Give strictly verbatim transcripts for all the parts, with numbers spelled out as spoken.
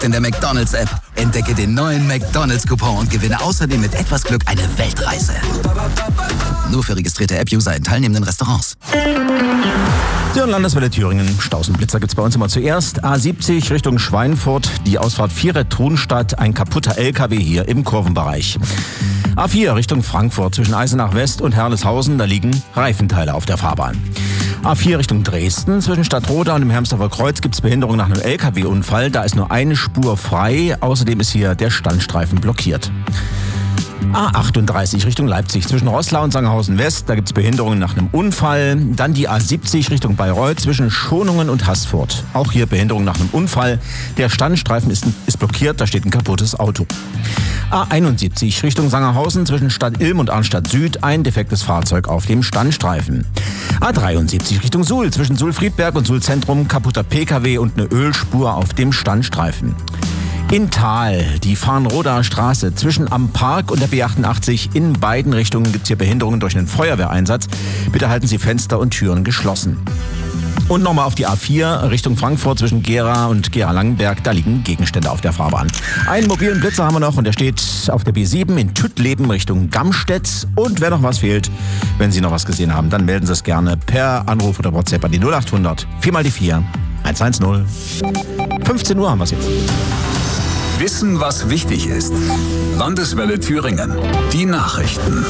In der McDonald's-App. Entdecke den neuen McDonald's-Coupon und gewinne außerdem mit etwas Glück eine Weltreise. Nur für registrierte App-User in teilnehmenden Restaurants. Die Landeswelle Thüringen. Stausenblitzer gibt's bei uns immer zuerst. A siebzig Richtung Schweinfurt, die Ausfahrt Vieret-Thunstadt, ein kaputter L K W hier im Kurvenbereich. A vier Richtung Frankfurt zwischen Eisenach West und Herleshausen, da liegen Reifenteile auf der Fahrbahn. A vier Richtung Dresden zwischen Stadtroda und dem Hermsdorfer Kreuz gibt's Behinderung nach einem L K W-Unfall. Da ist nur eine Spur frei. Außerdem ist hier der Standstreifen blockiert. A achtunddreißig Richtung Leipzig zwischen Roßlau und Sangerhausen West. Da gibt's Behinderungen nach einem Unfall. Dann die A siebzig Richtung Bayreuth zwischen Schonungen und Haßfurt. Auch hier Behinderung nach einem Unfall. Der Standstreifen ist, ist blockiert. Da steht ein kaputtes Auto. A einundsiebzig Richtung Sangerhausen zwischen Stadt Ilm und Arnstadt Süd. Ein defektes Fahrzeug auf dem Standstreifen. A dreiundsiebzig Richtung Suhl zwischen Suhl-Friedberg und Suhl-Zentrum. Kaputter P K W und eine Ölspur auf dem Standstreifen. In Thal, die Farnrodaer Straße zwischen Am Park und der B achtundachtzig. In beiden Richtungen gibt es hier Behinderungen durch einen Feuerwehreinsatz. Bitte halten Sie Fenster und Türen geschlossen. Und nochmal auf die A vier Richtung Frankfurt zwischen Gera und Gera-Langenberg. Da liegen Gegenstände auf der Fahrbahn. Einen mobilen Blitzer haben wir noch und der steht auf der B sieben in Tüttleben Richtung Gamstedt. Und wer noch was fehlt, wenn Sie noch was gesehen haben, dann melden Sie es gerne per Anruf oder WhatsApp an die null achthundert vier mal die vier eins eins null. fünfzehn Uhr haben wir es jetzt. Wissen, was wichtig ist. Landeswelle Thüringen. Die Nachrichten.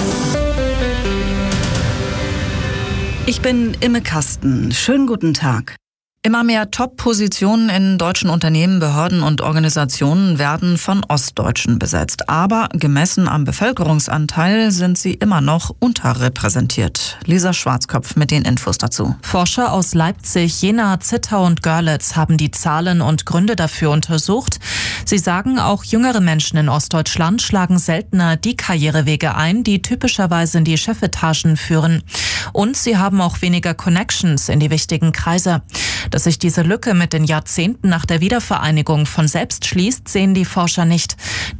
Ich bin Imme Kasten. Schönen guten Tag. Immer mehr Top-Positionen in deutschen Unternehmen, Behörden und Organisationen werden von Ostdeutschen besetzt. Aber gemessen am Bevölkerungsanteil sind sie immer noch unterrepräsentiert. Lisa Schwarzkopf mit den Infos dazu. Forscher aus Leipzig, Jena, Zittau und Görlitz haben die Zahlen und Gründe dafür untersucht. Sie sagen, auch jüngere Menschen in Ostdeutschland schlagen seltener die Karrierewege ein, die typischerweise in die Chefetagen führen. Und sie haben auch weniger Connections in die wichtigen Kreise. Dass sich diese Lücke mit den Jahrzehnten nach der Wiedervereinigung von selbst schließt, sehen die Forscher nicht.